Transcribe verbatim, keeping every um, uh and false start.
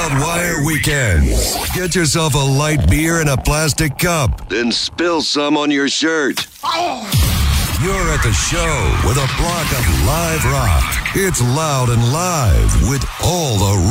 Wild Wire Weekend. Get yourself a light beer in a plastic cup, then spill some on your shirt. You're at the show with a block of live rock. It's loud and live with all the